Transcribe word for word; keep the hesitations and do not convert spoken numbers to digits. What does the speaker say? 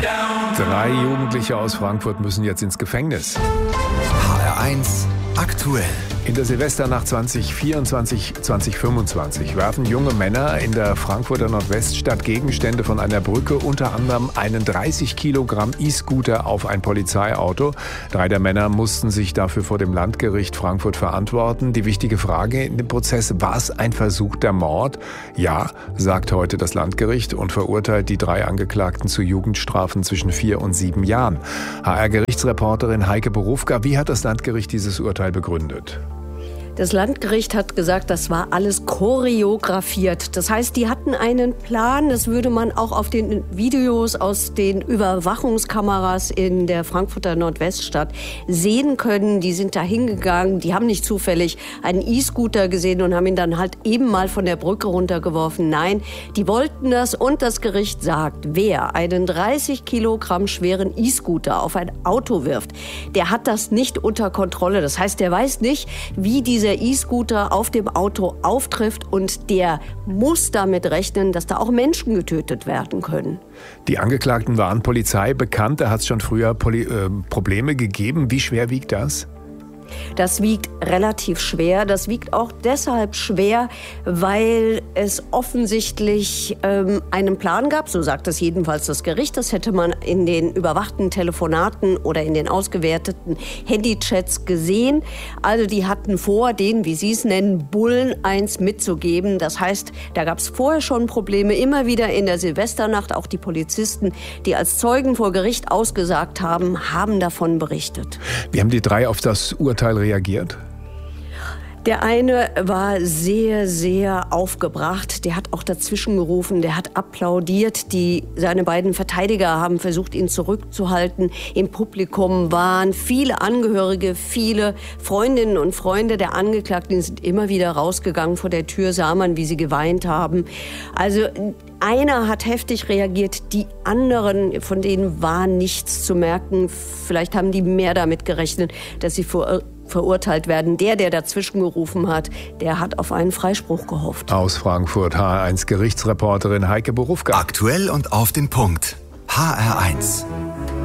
Drei Jugendliche aus Frankfurt müssen jetzt ins Gefängnis. H R eins aktuell. In der Silvesternacht zwanzig vierundzwanzig zweitausendfünfundzwanzig werfen junge Männer in der Frankfurter Nordweststadt Gegenstände von einer Brücke, unter anderem einen dreißig Kilogramm E-Scooter auf ein Polizeiauto. Drei der Männer mussten sich dafür vor dem Landgericht Frankfurt verantworten. Die wichtige Frage in dem Prozess: War es ein versuchter Mord? Ja, sagt heute das Landgericht und verurteilt die drei Angeklagten zu Jugendstrafen zwischen vier und sieben Jahren. H R-Gerichtsreporterin Heike Borufka, wie hat das Landgericht dieses Urteil begründet? Das Landgericht hat gesagt, das war alles choreografiert. Das heißt, die hatten einen Plan. Das würde man auch auf den Videos aus den Überwachungskameras in der Frankfurter Nordweststadt sehen können. Die sind da hingegangen. Die haben nicht zufällig einen E-Scooter gesehen und haben ihn dann halt eben mal von der Brücke runtergeworfen. Nein, die wollten das. Und das Gericht sagt, wer einen dreißig Kilogramm schweren E-Scooter auf ein Auto wirft, der hat das nicht unter Kontrolle. Das heißt, der weiß nicht, wie diese der E-Scooter auf dem Auto auftrifft, und der muss damit rechnen, dass da auch Menschen getötet werden können. Die Angeklagten waren Polizei bekannt, da hat es schon früher Poli- äh, Probleme gegeben. Wie schwer wiegt das? Das wiegt relativ schwer. Das wiegt auch deshalb schwer, weil es offensichtlich ähm, einen Plan gab. So sagt es jedenfalls das Gericht. Das hätte man in den überwachten Telefonaten oder in den ausgewerteten Handychats gesehen. Also die hatten vor, den, wie sie es nennen, Bullen eins mitzugeben. Das heißt, da gab es vorher schon Probleme. Immer wieder in der Silvesternacht. Auch die Polizisten, die als Zeugen vor Gericht ausgesagt haben, haben davon berichtet. Wie haben die drei auf das Urteil reagiert? Der eine war sehr, sehr aufgebracht. Der hat auch dazwischen gerufen, der hat applaudiert. Die, seine beiden Verteidiger haben versucht, ihn zurückzuhalten. Im Publikum waren viele Angehörige, viele Freundinnen und Freunde der Angeklagten. Die sind immer wieder rausgegangen. Vor der Tür sah man, wie sie geweint haben. Also einer hat heftig reagiert, die anderen, von denen war nichts zu merken. Vielleicht haben die mehr damit gerechnet, dass sie vor verurteilt werden. Der, der dazwischen gerufen hat, der hat auf einen Freispruch gehofft. Aus Frankfurt H R eins Gerichtsreporterin Heike Borufka. Aktuell und auf den Punkt. H R eins.